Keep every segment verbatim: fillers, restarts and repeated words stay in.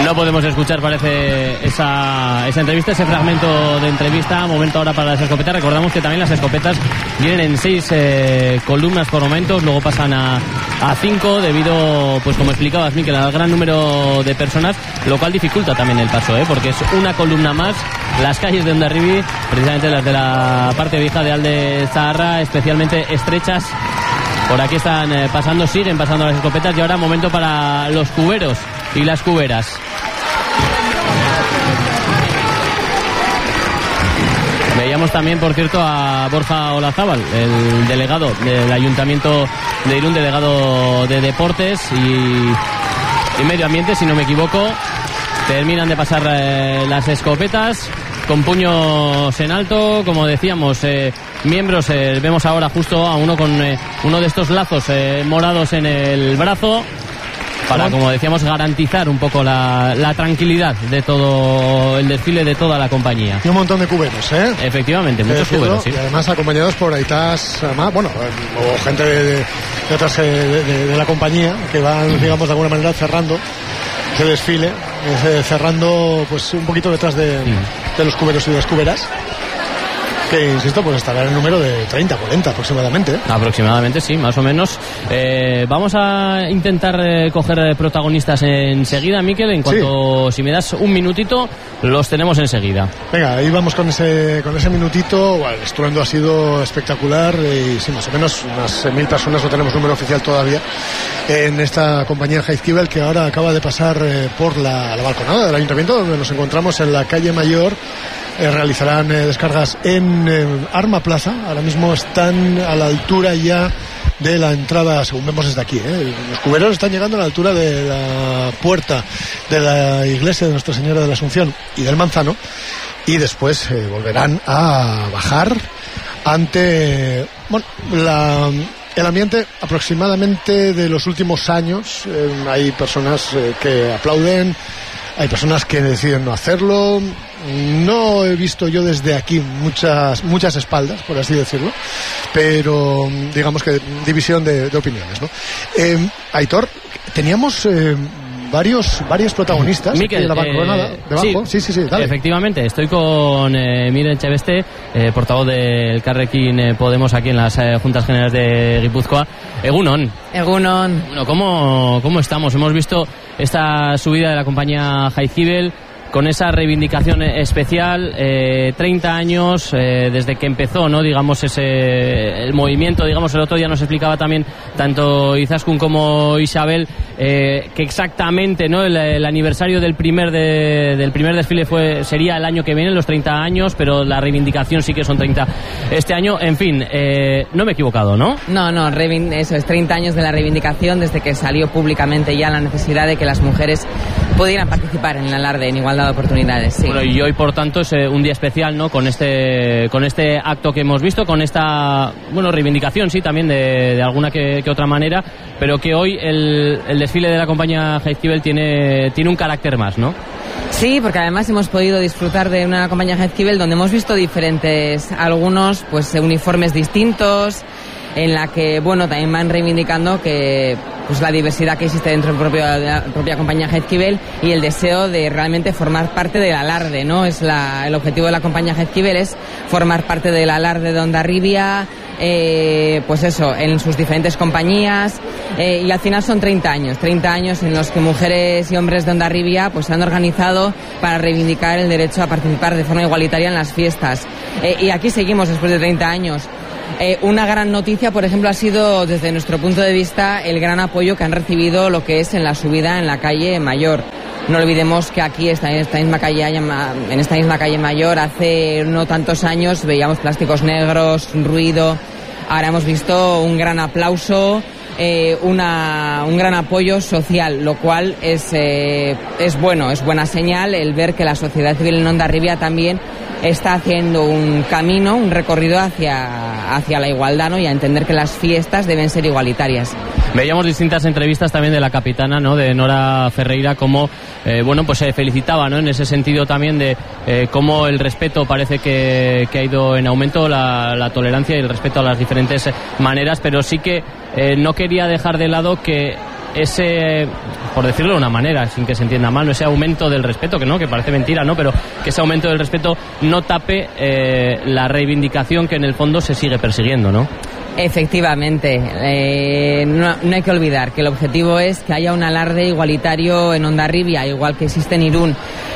No podemos escuchar, parece, esa, esa entrevista, ese fragmento de entrevista. Momento ahora para las escopetas. Recordamos que también las escopetas vienen en seis eh, columnas por momentos, luego pasan a, a cinco debido, pues como explicabas, Miquel, al gran número de personas, lo cual dificulta también el paso, ¿eh? Porque es una columna más. Las calles de Hondarribia, precisamente las de la parte vieja de Alde Zaharra, especialmente estrechas. Por aquí están eh, pasando, siguen pasando las escopetas, y ahora momento para los cuberos y las cuberas. Veíamos también, por cierto, a Borja Olazábal, el delegado del Ayuntamiento de Irún, delegado de Deportes y, y Medio Ambiente, si no me equivoco. Terminan de pasar eh, las escopetas con puños en alto, como decíamos, eh, miembros, eh, vemos ahora justo a uno con eh, uno de estos lazos eh, morados en el brazo, para, como decíamos, garantizar un poco la, la tranquilidad de todo el desfile, de toda la compañía. Y un montón de cuberos, ¿eh? Efectivamente, muchos cuberos, sí. Y además acompañados por aitas, además, bueno, o gente de, de, de otras de, de, de la compañía, que van, digamos, de alguna manera cerrando ese desfile, ese, cerrando pues un poquito detrás de, sí. de los cuberos y de las cuberas. Que, insisto, pues estará en el número de treinta, cuarenta aproximadamente. ¿eh? Aproximadamente, sí, más o menos. Eh, vamos a intentar eh, coger protagonistas enseguida, Miquel. En cuanto, sí. si me das un minutito, los tenemos enseguida. Venga, ahí vamos con ese con ese minutito. Bueno, el estruendo ha sido espectacular y sí, más o menos unas mil personas, no tenemos número oficial todavía, en esta compañía Jaizkibel, que ahora acaba de pasar eh, por la, la balconada del ayuntamiento, donde nos encontramos en la calle Mayor. Eh, realizarán eh, descargas en eh, Arma Plaza. Ahora mismo están a la altura ya de la entrada, según vemos desde aquí, ¿eh? Los cuberos están llegando a la altura de la puerta de la iglesia de Nuestra Señora de la Asunción y del Manzano, y después eh, volverán a bajar ante, bueno, la... el ambiente aproximadamente de los últimos años. Eh, hay personas eh, que aplauden, hay personas que deciden no hacerlo. No he visto yo desde aquí muchas muchas espaldas, por así decirlo, pero digamos que división de, de opiniones, ¿no? Eh, Aitor, teníamos eh, varios varios protagonistas Miquel, en la balconada, eh, debajo. Sí, sí, sí, sí, dale. Efectivamente, estoy con eh, Miren Cheveste, eh, portavoz del Carrequín eh, Podemos aquí en las eh, Juntas Generales de Guipúzcoa. Egunon. Egunon. Bueno, ¿cómo, ¿cómo estamos? Hemos visto esta subida de la compañía Jaizkibel con esa reivindicación especial, eh, treinta años eh, desde que empezó, ¿no? Digamos, ese el movimiento. Digamos, el otro día nos explicaba también tanto Izaskun como Isabel eh, que exactamente, ¿no? El, el aniversario del primer de, del primer desfile fue sería el año que viene, los treinta años, pero la reivindicación sí que son treinta este año. En fin, eh, no me he equivocado, ¿no? No, no, eso es treinta años de la reivindicación, desde que salió públicamente ya la necesidad de que las mujeres pudieran participar en el alarde en igualdad de oportunidades, sí. Bueno, y hoy, por tanto, es eh, un día especial, ¿no? Con este con este acto que hemos visto, con esta, bueno, reivindicación, sí, también de, de alguna que, que otra manera, pero que hoy el, el desfile de la compañía Jaizkibel tiene, tiene un carácter más, ¿no? Sí, porque además hemos podido disfrutar de una compañía Jaizkibel donde hemos visto diferentes, algunos, pues, uniformes distintos, en la que, bueno, también van reivindicando que pues la diversidad que existe dentro del propio, de la propia compañía Jaizkibel y el deseo de realmente formar parte del alarde, ¿no? Es la, el objetivo de la compañía Jaizkibel es formar parte del alarde de Hondarribia, eh, pues eso, en sus diferentes compañías, eh, y al final son treinta años, treinta años en los que mujeres y hombres de Hondarribia pues se han organizado para reivindicar el derecho a participar de forma igualitaria en las fiestas. Eh, y aquí seguimos después de treinta años. Eh, una gran noticia, por ejemplo, ha sido desde nuestro punto de vista el gran apoyo que han recibido lo que es en la subida en la calle Mayor. No olvidemos que aquí esta, esta misma calle, en esta misma calle Mayor, hace no tantos años veíamos plásticos negros, ruido. Ahora hemos visto un gran aplauso, eh, una, un gran apoyo social, lo cual es, eh, es bueno, es buena señal el ver que la sociedad civil en Hondarribia también está haciendo un camino, un recorrido hacia, hacia la igualdad, ¿no? Y a entender que las fiestas deben ser igualitarias. Veíamos distintas entrevistas también de la capitana, ¿no? De Nora Ferreira, como eh, bueno, pues se felicitaba, ¿no? En ese sentido también de eh, cómo el respeto parece que, que ha ido en aumento, la, la tolerancia y el respeto a las diferentes maneras, pero sí que eh, no quería dejar de lado que ese, por decirlo de una manera, sin que se entienda mal, no ese aumento del respeto, que no, que parece mentira, ¿no? Pero que ese aumento del respeto no tape eh, la reivindicación que en el fondo se sigue persiguiendo, ¿no? Efectivamente, eh, no, no hay que olvidar que el objetivo es que haya un alarde igualitario en Hondarribia, igual que existe en Irún,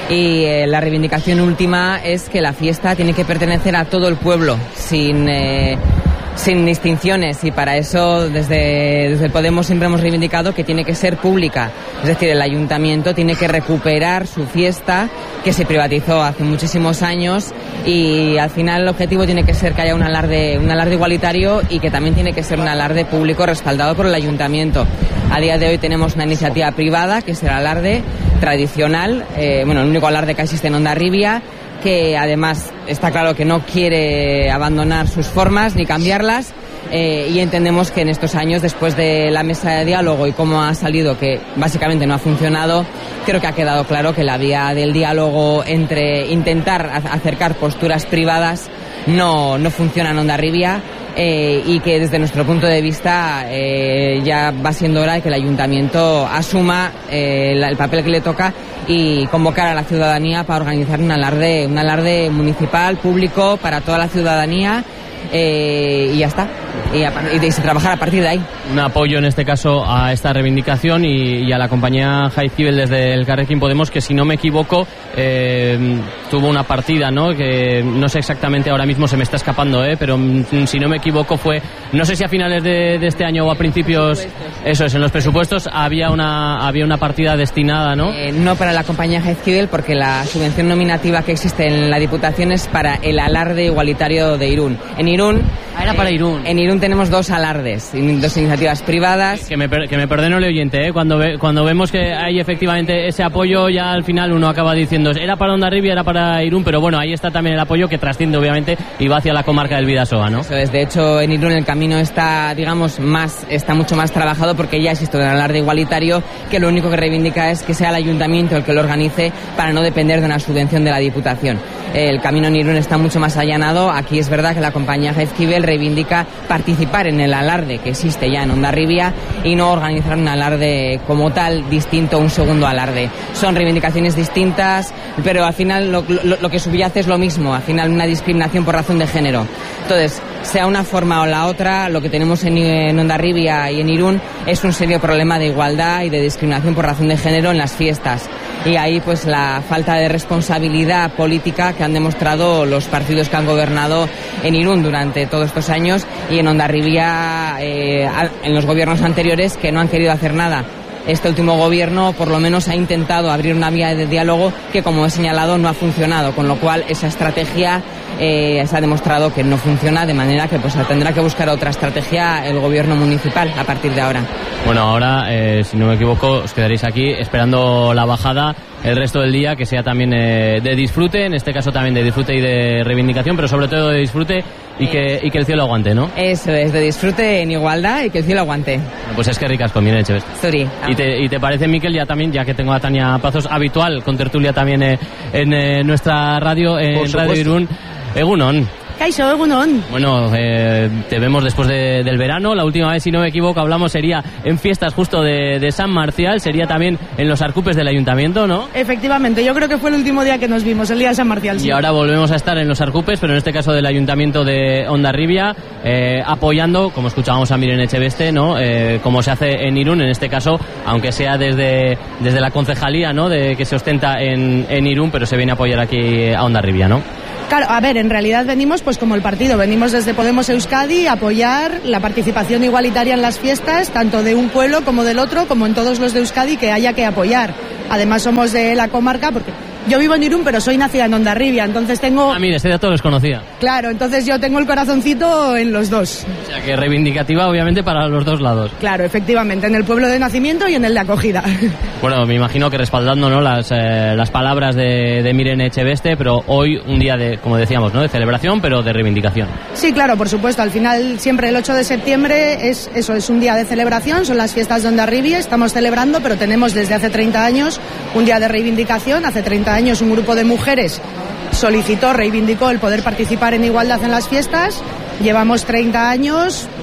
y eh, la reivindicación última es que la fiesta tiene que pertenecer a todo el pueblo, sin... Eh, sin distinciones, y para eso desde, desde Podemos siempre hemos reivindicado que tiene que ser pública, es decir, el ayuntamiento tiene que recuperar su fiesta que se privatizó hace muchísimos años, y al final el objetivo tiene que ser que haya un alarde, un alarde igualitario, y que también tiene que ser un alarde público respaldado por el ayuntamiento. A día de hoy tenemos una iniciativa privada que es el alarde tradicional, eh, bueno, el único alarde que existe en Hondarribia, que además está claro que no quiere abandonar sus formas ni cambiarlas, eh, y entendemos que en estos años, después de la mesa de diálogo y cómo ha salido, que básicamente no ha funcionado, creo que ha quedado claro que la vía del diálogo entre intentar acercar posturas privadas no, no funciona en Hondarribia. Eh, y que desde nuestro punto de vista eh, ya va siendo hora de que el ayuntamiento asuma eh, la, el papel que le toca y convocar a la ciudadanía para organizar un alarde, un alarde municipal, público, para toda la ciudadanía, eh, y ya está. Y, a, y, de, y trabajar a partir de ahí. Un apoyo en este caso a esta reivindicación y, y a la compañía Jaizkibel desde el Elkarrekin Podemos, que si no me equivoco eh, tuvo una partida, ¿no? Que no sé exactamente ahora mismo, se me está escapando, ¿eh? Pero mm, si no me equivoco fue, no sé si a finales de, de este año o a principios, eso es, en los presupuestos había una había una partida destinada, ¿no? Eh, no para la compañía Jaizkibel, porque la subvención nominativa que existe en la Diputación es para el alarde igualitario de Irún. En Irún... Ah, era para Irún. Eh, en Irún tenemos dos alardes, dos iniciativas privadas. Que me, per, que me perdone el oyente, ¿eh? Cuando, ve, cuando vemos que hay efectivamente ese apoyo, ya al final uno acaba diciendo, era para Hondarribia, era para Irún, pero bueno, ahí está también el apoyo que trasciende obviamente y va hacia la comarca del Bidasoa, ¿no? Eso es, de hecho en Irún el camino está, digamos, más, está mucho más trabajado, porque ya existe un alarde igualitario que lo único que reivindica es que sea el ayuntamiento el que lo organice para no depender de una subvención de la Diputación. El camino en Irún está mucho más allanado. Aquí es verdad que la compañía Jaizkibel reivindica participar en el alarde que existe ya en Hondarribia y no organizar un alarde como tal distinto, un segundo alarde. Son reivindicaciones distintas, pero al final lo, lo, lo que subyace es lo mismo, al final una discriminación por razón de género. Entonces, sea una forma o la otra, lo que tenemos en, en Hondarribia y en Irún es un serio problema de igualdad y de discriminación por razón de género en las fiestas. Y ahí pues la falta de responsabilidad política que han demostrado los partidos que han gobernado en Irún durante todos estos años, y en Hondarribia eh, en los gobiernos anteriores, que no han querido hacer nada. Este último gobierno por lo menos ha intentado abrir una vía de diálogo que, como he señalado, no ha funcionado, con lo cual esa estrategia eh, se ha demostrado que no funciona, de manera que pues tendrá que buscar otra estrategia el gobierno municipal a partir de ahora. Bueno, ahora, eh, si no me equivoco, os quedaréis aquí esperando la bajada el resto del día, que sea también eh, de disfrute, en este caso también de disfrute y de reivindicación, pero sobre todo de disfrute y que, y que el cielo aguante, ¿no? Eso es, de disfrute en igualdad y que el cielo aguante. Bueno, pues es que ricas con Miren Echeveste. Sorry. ¿Y te, ¿Y te parece, Miquel, ya también, ya que tengo a Tania Pazos, habitual con tertulia también eh, en eh, nuestra radio, en Radio Irún, Egunon? Kaixo, egunon. Bueno, eh, te vemos después de, del verano. La última vez, si no me equivoco, hablamos sería en fiestas justo de, de San Marcial. Sería también en los arcupes del ayuntamiento, ¿no? Efectivamente, yo creo que fue el último día que nos vimos, el día de San Marcial. Sí. Y ahora volvemos a estar en los arcupes, pero en este caso del ayuntamiento de Hondarribia, eh, apoyando, como escuchábamos a Miren Echeveste, ¿no? Eh, como se hace en Irún, en este caso, aunque sea desde, desde la concejalía, ¿no? De que se ostenta en, en Irún, pero se viene a apoyar aquí a Hondarribia, ¿no? Claro, a ver, en realidad venimos pues como el partido, venimos desde Podemos Euskadi a apoyar la participación igualitaria en las fiestas, tanto de un pueblo como del otro, como en todos los de Euskadi que haya que apoyar. Además somos de la comarca, porque yo vivo en Irún, pero soy nacida en Hondarribia, entonces tengo... Ah, mira, este dato lo desconocía. Claro, entonces yo tengo el corazoncito en los dos. O sea, que reivindicativa, obviamente, para los dos lados. Claro, efectivamente, en el pueblo de nacimiento y en el de acogida. Bueno, me imagino que respaldando, ¿no?, las, eh, las palabras de, de Miren Echeveste, pero hoy un día de, como decíamos, ¿no?, de celebración, pero de reivindicación. Sí, claro, por supuesto. Al final, siempre el ocho de septiembre es eso, es un día de celebración, son las fiestas de Hondarribia, estamos celebrando, pero tenemos desde hace treinta años un día de reivindicación. Hace treinta años un grupo de mujeres solicitó, reivindicó el poder participar en igualdad en las fiestas. Llevamos treinta años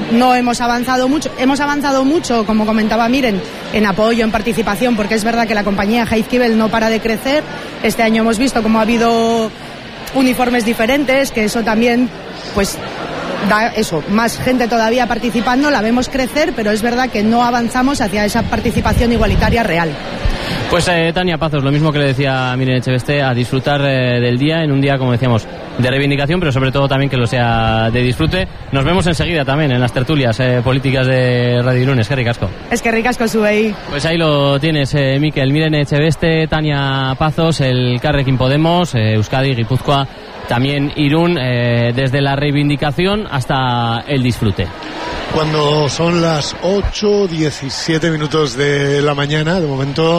no hemos avanzado mucho. Hemos avanzado mucho, como comentaba Miren, en apoyo, en participación, porque es verdad que la compañía Jaizkibel no para de crecer. Este año hemos visto cómo ha habido uniformes diferentes, que eso también, pues, da eso, más gente todavía participando, la vemos crecer, pero es verdad que no avanzamos hacia esa participación igualitaria real. Pues eh, Tania Pazos, lo mismo que le decía a Miren Echeveste, a disfrutar eh, del día, en un día, como decíamos, de reivindicación, pero sobre todo también que lo sea de disfrute. Nos vemos enseguida también en las tertulias eh, políticas de Radio Irún. Es que ricasco. Es que ricasco sube. Pues ahí lo tienes, eh, Mikel. Miren Echeveste, Tania Pazos, el Carrequín Podemos, eh, Euskadi, Guipúzcoa, también Irún, eh, desde la reivindicación hasta el disfrute. Cuando son las ocho diecisiete minutos de la mañana, de momento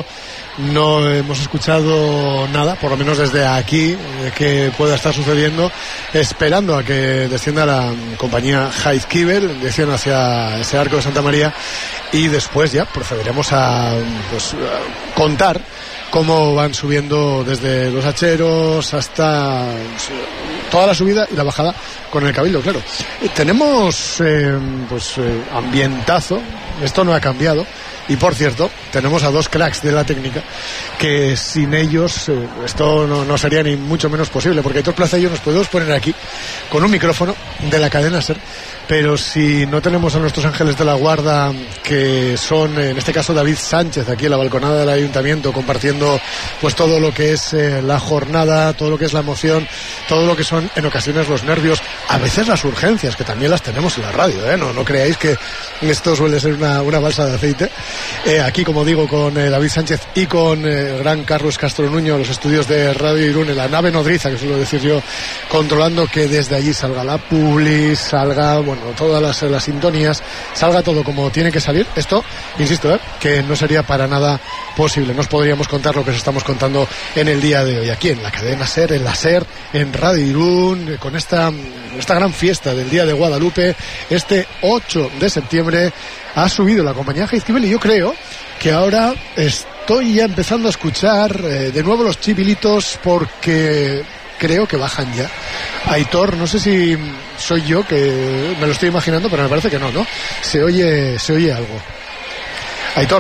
no hemos escuchado nada, por lo menos desde aquí, eh, que pueda estar sucediendo, esperando a que descienda la compañía Jaizkibel, descienda hacia ese arco de Santa María, y después ya procederemos a, pues, a contar cómo van subiendo desde los hacheros hasta toda la subida y la bajada con el Cabildo, claro. Tenemos eh, pues eh, ambientazo, esto no ha cambiado. Y por cierto, tenemos a dos cracks de la técnica que sin ellos eh, esto no, no sería ni mucho menos posible, porque Aitor Plaza y yo nos podemos poner aquí con un micrófono de la cadena SER, pero si no tenemos a nuestros ángeles de la guarda, que son en este caso David Sánchez, aquí en la balconada del ayuntamiento, compartiendo pues todo lo que es eh, la jornada, todo lo que es la emoción, todo lo que son en ocasiones los nervios, a veces las urgencias, que también las tenemos en la radio, ¿eh? no, no creáis que esto suele ser una, una balsa de aceite. Eh, aquí, como digo, con eh, David Sánchez y con eh, el gran Carlos Castro Nuño, los estudios de Radio Irún, en la nave nodriza, que suelo decir yo, controlando que desde allí salga la publi, salga, bueno, todas las, las sintonías, salga todo como tiene que salir. Esto, insisto, eh, que no sería para nada posible. Nos podríamos contar lo que os estamos contando en el día de hoy, aquí en la cadena SER, en la SER, en Radio Irún, eh, con esta, esta gran fiesta del Día de Guadalupe, este ocho de septiembre. Ha subido la compañía Jaizkibel y yo creo que ahora estoy ya empezando a escuchar eh, de nuevo los chivilitos, porque creo que bajan ya. Aitor, no sé si soy yo que me lo estoy imaginando, pero me parece que no, ¿no? Se oye, se oye algo. Aitor,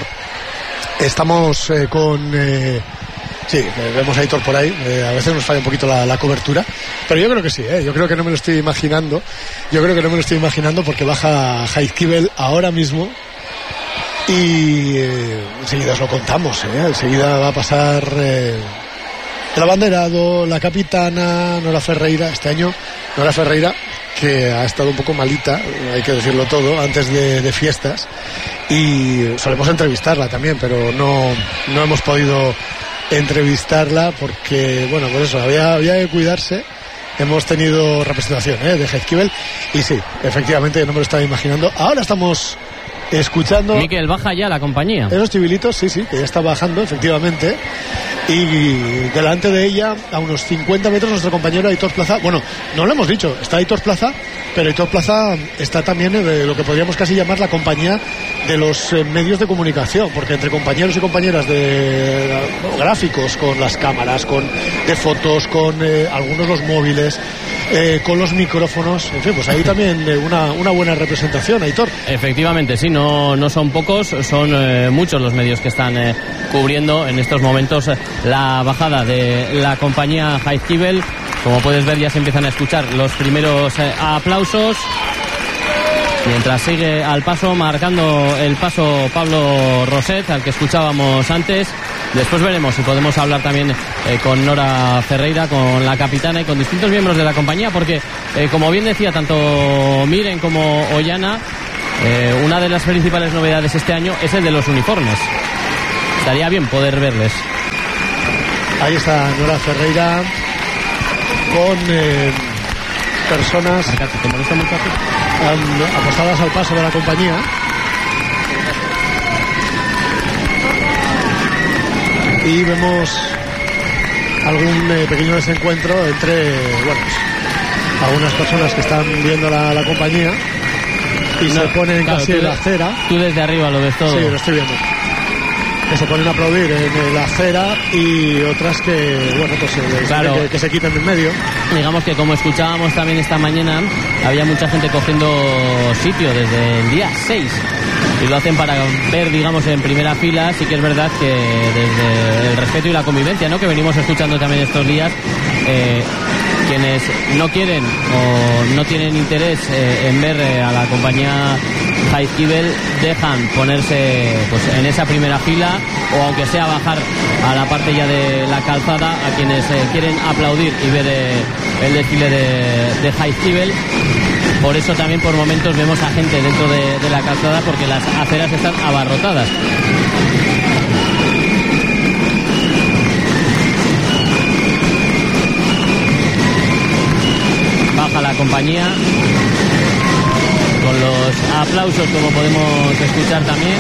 estamos eh, con... Eh, Sí, vemos a Aitor por ahí, eh, a veces nos falla un poquito la, la cobertura, pero yo creo que sí, eh, yo creo que no me lo estoy imaginando, yo creo que no me lo estoy imaginando porque baja Jaizkibel ahora mismo y eh, enseguida os lo contamos, eh, enseguida va a pasar eh, el abanderado, la capitana Nora Ferreira, este año Nora Ferreira, que ha estado un poco malita, hay que decirlo todo, antes de, de fiestas, y solemos entrevistarla también, pero no, no hemos podido entrevistarla porque, bueno, por eso había, había que cuidarse. Hemos tenido representación ¿eh? de Jaizkibel y sí, efectivamente, no me lo estaba imaginando. Ahora estamos escuchando... Mikel, baja ya la compañía. Esos civilitos, sí, sí, que ya está bajando, efectivamente. Y delante de ella, a unos cincuenta metros, nuestro compañero Aitor Plaza. Bueno, no lo hemos dicho, está Aitor Plaza, pero Aitor Plaza está también en lo que podríamos casi llamar la compañía de los eh, medios de comunicación, porque entre compañeros y compañeras de eh, gráficos, con las cámaras, con de fotos, con eh, algunos los móviles, eh, con los micrófonos, en fin, pues ahí también eh, una, una buena representación, Aitor. Efectivamente, sí, no, no son pocos, son eh, muchos los medios que están eh, cubriendo en estos momentos eh, la bajada de la compañía Jaizkibel. Como puedes ver, ya se empiezan a escuchar los primeros eh, aplausos, mientras sigue al paso, marcando el paso Pablo Roset, al que escuchábamos antes. Después veremos si podemos hablar también eh, con Nora Ferreira, con la capitana y con distintos miembros de la compañía, porque eh, como bien decía tanto Miren como Ollana, eh, una de las principales novedades este año es el de los uniformes. Estaría bien poder verles. Ahí está Nora Ferreira con eh, personas ¿Te molesta mucho aquí? um, apostadas al paso de la compañía. Y vemos algún eh, pequeño desencuentro entre, bueno, pues, algunas personas que están viendo la, la compañía y no, se ponen claro, casi en la acera. Tú desde arriba lo ves todo. Sí, lo estoy viendo. que se ponen a aplaudir en la acera y otras que, bueno, pues eh, Claro. que, que se quitan de en medio. Digamos que como escuchábamos también esta mañana, había mucha gente cogiendo sitio desde el día seis y lo hacen para ver, digamos, en primera fila. Sí que es verdad que desde el respeto y la convivencia, ¿no?, que venimos escuchando también estos días, eh, quienes no quieren o no tienen interés eh, en ver eh, a la compañía Jaizkibel dejan ponerse pues en esa primera fila, o aunque sea bajar a la parte ya de la calzada a quienes eh, quieren aplaudir y ver eh, el desfile de, de Jaizkibel. Por eso también por momentos vemos a gente dentro de, de la calzada, porque las aceras están abarrotadas. Baja la compañía con los aplausos, como podemos escuchar también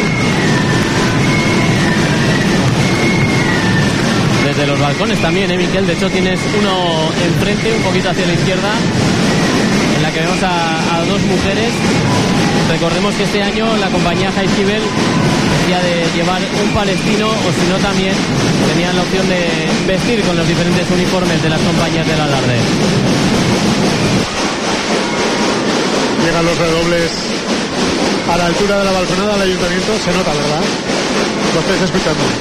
desde los balcones también, ¿eh, Miquel? De hecho tienes uno enfrente, un poquito hacia la izquierda, en la que vemos a, a dos mujeres. Recordemos que este año la compañía Jaizkibel decía de llevar un palestino, o si no también tenían la opción de vestir con los diferentes uniformes de las compañías del alarde. Llegan los redobles a la altura de la balconada del ayuntamiento, se nota, ¿verdad? Lo estáis escuchando.